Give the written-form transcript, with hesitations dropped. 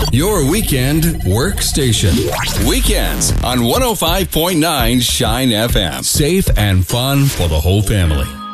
your weekend workstation. Weekends on 105.9 Shine FM. Safe and fun for the whole family.